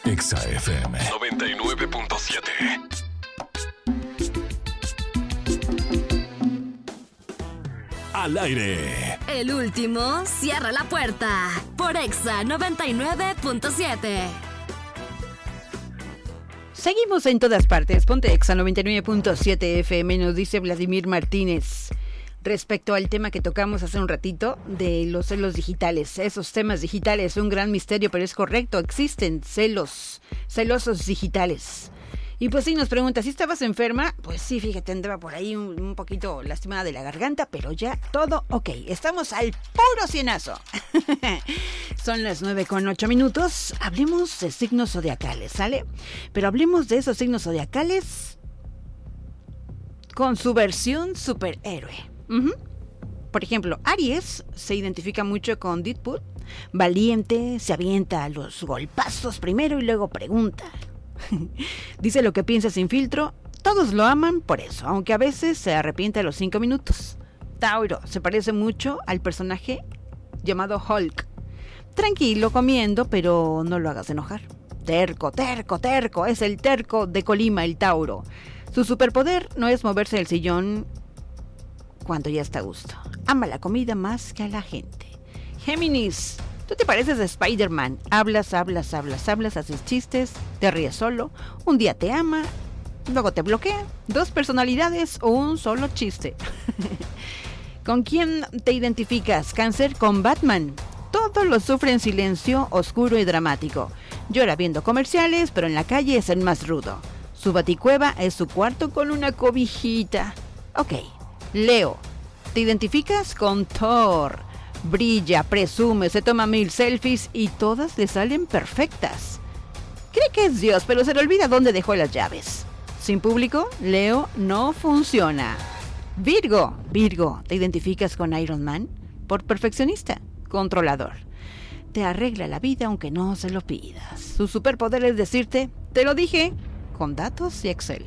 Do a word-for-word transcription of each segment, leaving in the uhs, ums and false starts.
Exa F M noventa y nueve punto siete. Al aire. El último cierra la puerta por Exa noventa y nueve punto siete. Seguimos en todas partes. Ponte Exa noventa y nueve punto siete F M, nos dice Vladimir Martínez. Respecto al tema que tocamos hace un ratito de los celos digitales. Esos temas digitales, un gran misterio, pero es correcto. Existen celos, celosos digitales. Y pues sí, nos pregunta, ¿si estabas enferma? Pues sí, fíjate, andaba por ahí un, un poquito lastimada de la garganta, pero ya todo ok. Estamos al puro cienazo. Son las nueve con ocho minutos. Hablemos de signos zodiacales, ¿sale? Pero hablemos de esos signos zodiacales con su versión superhéroe. Uh-huh. Por ejemplo, Aries se identifica mucho con Deadpool. Valiente, se avienta a los golpazos primero y luego pregunta. Dice lo que piensa sin filtro. Todos lo aman por eso, aunque a veces se arrepiente a los cinco minutos. Tauro se parece mucho al personaje llamado Hulk. Tranquilo comiendo, pero no lo hagas enojar. Terco, terco, terco. Es el terco de Colima, el Tauro. Su superpoder no es moverse del sillón cuando ya está a gusto. Ama la comida más que a la gente. Géminis, tú te pareces a Spider-Man. Hablas, hablas, hablas, hablas, haces chistes, te ríes solo. Un día te ama, luego te bloquea. Dos personalidades o un solo chiste. ¿Con quién te identificas? Cáncer, con Batman. Todo lo sufre en silencio, oscuro y dramático. Llora viendo comerciales, pero en la calle es el más rudo. Su baticueva es su cuarto con una cobijita. Ok. Leo, te identificas con Thor. Brilla, presume, se toma mil selfies y todas le salen perfectas. Cree que es Dios, pero se le olvida dónde dejó las llaves. Sin público, Leo no funciona. Virgo, Virgo, te identificas con Iron Man. Por perfeccionista, controlador. Te arregla la vida aunque no se lo pidas. Su superpoder es decirte, te lo dije, con datos y Excel.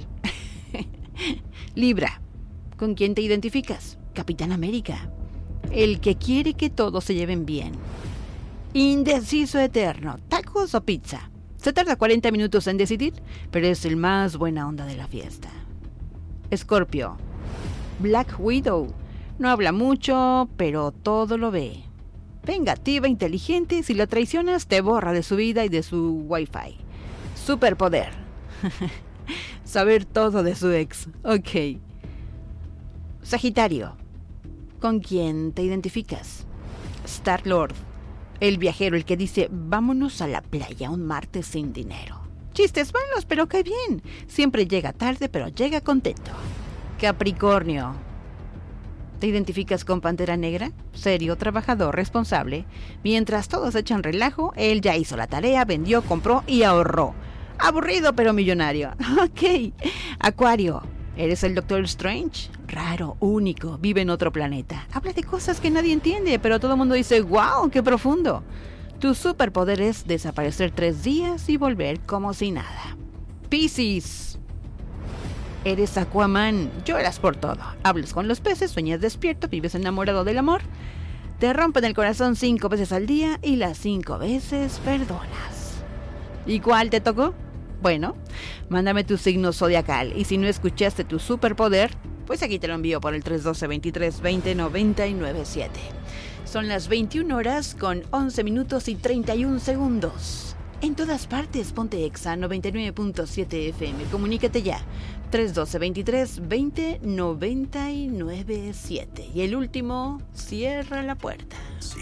Libra, ¿con quién te identificas? Capitán América. El que quiere que todos se lleven bien. Indeciso eterno. ¿Tacos o pizza? Se tarda cuarenta minutos en decidir, pero es el más buena onda de la fiesta. Escorpio. Black Widow. No habla mucho, pero todo lo ve. Vengativa, inteligente. Si la traicionas, te borra de su vida y de su wifi. Superpoder. Saber todo de su ex. Ok. Sagitario, ¿con quién te identificas? Star-Lord, el viajero, el que dice, vámonos a la playa un martes sin dinero. Chistes malos, pero qué bien. Siempre llega tarde, pero llega contento. Capricornio, ¿te identificas con Pantera Negra? Serio, trabajador, responsable. Mientras todos echan relajo, él ya hizo la tarea, vendió, compró y ahorró. Aburrido, pero millonario. Ok. Acuario, ¿eres el Doctor Strange? Raro, único, vive en otro planeta. Habla de cosas que nadie entiende, pero todo el mundo dice, ¡wow, qué profundo! Tu superpoder es desaparecer tres días y volver como si nada. Piscis, eres Aquaman, lloras por todo. Hablas con los peces, sueñas despierto, vives enamorado del amor. Te rompen el corazón cinco veces al día y las cinco veces perdonas. ¿Y cuál te tocó? Bueno, mándame tu signo zodiacal y si no escuchaste tu superpoder, pues aquí te lo envío por el tres uno dos, veintitrés veinte, noventa y nueve siete. Son las veintiuna horas con once minutos y treinta y un segundos. En todas partes, ponte Exa noventa y nueve punto siete F M. Comunícate ya. tres uno dos, veintitrés veinte, noventa y nueve siete. Y el último, cierra la puerta.